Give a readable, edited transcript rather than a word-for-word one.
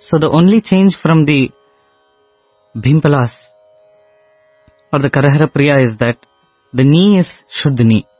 So the only change from the Bhimpalas or the Karahara Priya is that the knee is Shuddh knee.